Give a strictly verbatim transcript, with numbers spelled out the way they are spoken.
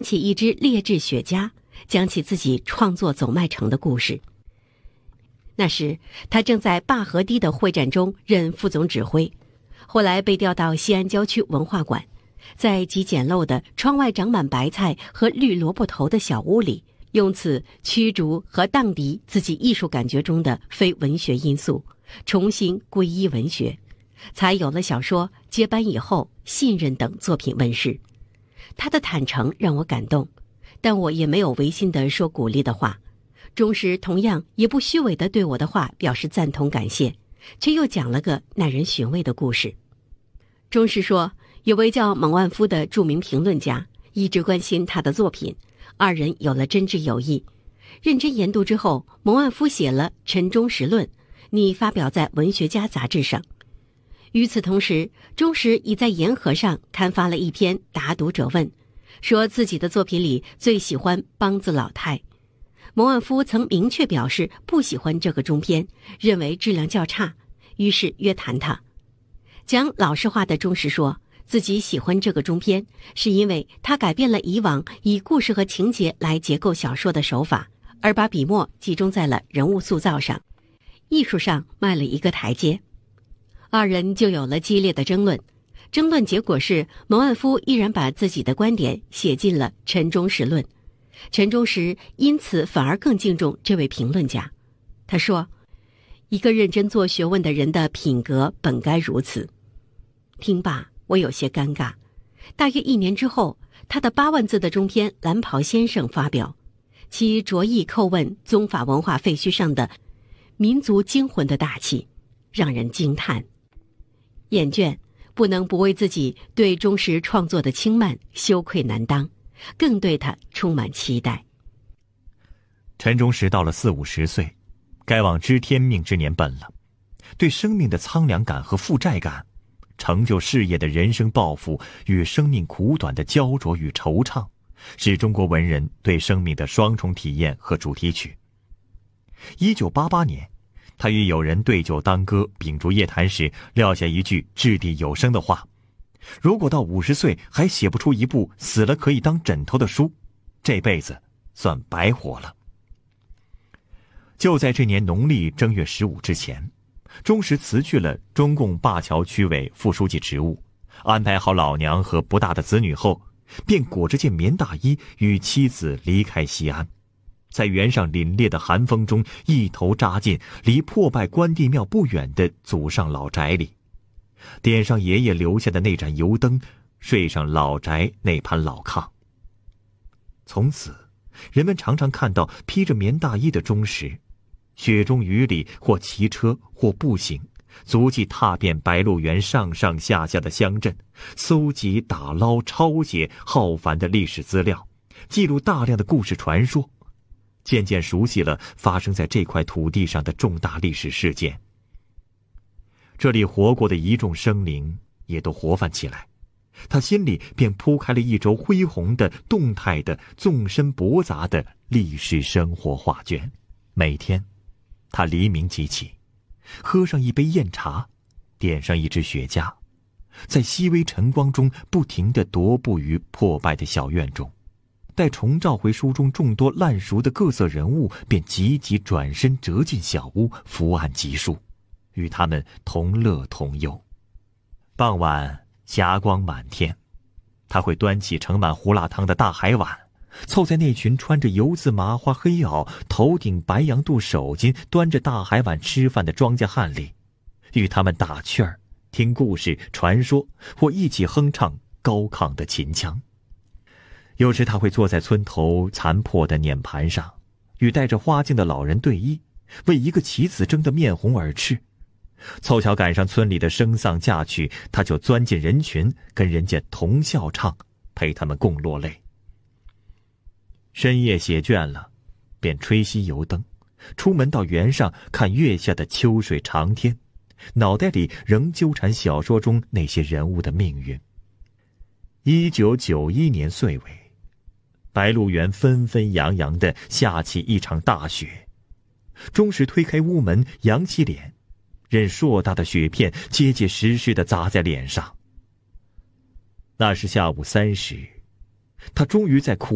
起一支劣质雪茄，讲起自己创作走麦城的故事。那时他正在灞河堤的会战中任副总指挥，后来被调到西安郊区文化馆，在极简陋的窗外长满白菜和绿萝卜头的小屋里，用此驱逐和荡涤自己艺术感觉中的非文学因素，重新皈依文学，才有了小说《接班以后》《信任》等作品问世。他的坦诚让我感动，但我也没有违心地说鼓励的话。钟石同样也不虚伪地对我的话表示赞同感谢，却又讲了个耐人寻味的故事。钟石说，有位叫蒙万夫的著名评论家一直关心他的作品，二人有了真挚友谊。认真研读之后，蒙万夫写了《陈钟实论》，拟发表在《文学家》杂志上。与此同时，钟石已在言和上刊发了一篇答读者问，说自己的作品里最喜欢梆子老太。蒙万夫曾明确表示不喜欢这个中篇，认为质量较差，于是约谈他。讲老实话的钟石说，自己喜欢这个中篇，是因为他改变了以往以故事和情节来结构小说的手法，而把笔墨集中在了人物塑造上，艺术上迈了一个台阶。二人就有了激烈的争论，争论结果是蒙万夫依然把自己的观点写进了《陈钟实论》，陈钟实因此反而更敬重这位评论家。他说，一个认真做学问的人的品格本该如此。听罢，我有些尴尬。大约一年之后，他的八万字的中篇《蓝袍先生》发表，其着意叩问宗法文化废墟上的民族精魂的大气，让人惊叹。厌倦不能不为自己对钟石创作的轻慢羞愧难当，更对他充满期待。 陈钟实到了四五十岁，该往知天命之年奔了。对生命的苍凉感和负债感，成就事业的人生抱负与生命苦短的焦灼与惆怅，是中国文人对生命的双重体验和主题曲。一九八八年，他与友人对酒当歌，秉烛夜谈时，撂下一句掷地有声的话：如果到五十岁还写不出一部死了可以当枕头的书，这辈子算白活了。就在这年农历正月十五之前，钟石辞去了中共灞桥区委副书记职务，安排好老娘和不大的子女后，便裹着件棉大衣与妻子离开西安，在原上凛冽的寒风中一头扎进离破败关帝庙不远的祖上老宅里，点上爷爷留下的那盏油灯，睡上老宅那盘老炕。从此，人们常常看到披着棉大衣的钟石，雪中雨里或骑车或步行，足迹踏遍白鹿原上上下下的乡镇，搜集打捞抄写浩繁的历史资料，记录大量的故事传说，渐渐熟悉了发生在这块土地上的重大历史事件。这里活过的一众生灵也都活泛起来，他心里便铺开了一轴恢宏的、动态的、纵深博杂的历史生活画卷。每天他黎明即起，喝上一杯酽茶，点上一支雪茄，在熹微晨光中不停地踱步于破败的小院中，待重照回书中众多烂熟的各色人物，便急急转身折进小屋，伏案集数，与他们同乐同忧。傍晚霞光满天，他会端起盛满胡辣汤的大海碗，凑在那群穿着油渍麻花黑袄、头顶白羊肚手巾、端着大海碗吃饭的庄稼汉里，与他们打趣儿、听故事、传说，或一起哼唱高亢的秦腔。有时他会坐在村头残破的碾盘上，与戴着花镜的老人对弈，为一个棋子争得面红耳赤。凑巧赶上村里的声丧嫁娶，他就钻进人群，跟人家同笑唱，陪他们共落泪。深夜写倦了，便吹熄油灯，出门到园上看月下的秋水长天，脑袋里仍纠缠小说中那些人物的命运。一九九一年岁尾，白鹿原纷纷扬扬地下起一场大雪，钟石推开屋门，扬起脸，任硕大的雪片结结实实地砸在脸上。那是下午三时，他终于在苦